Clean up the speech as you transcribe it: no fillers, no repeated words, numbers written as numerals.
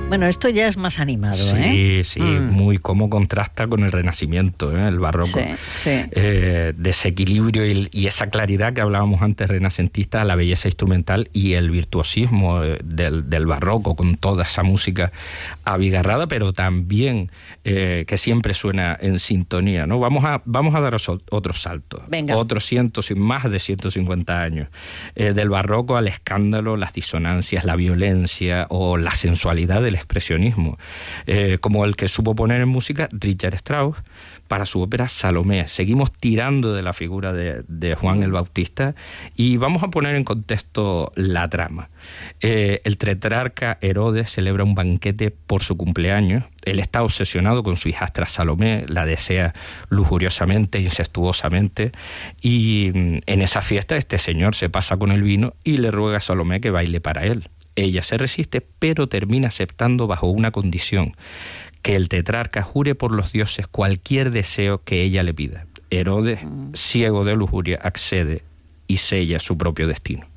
Bueno, esto ya es más animado, sí, Sí, muy cómo contrasta con el Renacimiento, el barroco. Sí. Desequilibrio y esa claridad que hablábamos antes renacentista, la belleza instrumental y el virtuosismo del barroco, con toda esa música abigarrada, pero también que siempre suena en sintonía, ¿no? Vamos a dar otros saltos. Venga. Más de 150 años. Del barroco al escándalo, las disonancias, la violencia o la sensualidad del expresionismo, como el que supo poner en música Richard Strauss para su ópera Salomé. Seguimos tirando de la figura de Juan el Bautista y vamos a poner en contexto la trama. El tetrarca Herodes celebra un banquete por su cumpleaños. Él está obsesionado con su hijastra Salomé, la desea lujuriosamente, incestuosamente, y en esa fiesta este señor se pasa con el vino y le ruega a Salomé que baile para él. Ella se resiste, pero termina aceptando bajo una condición: que el tetrarca jure por los dioses cualquier deseo que ella le pida. Herodes, ciego de lujuria, accede y sella su propio destino.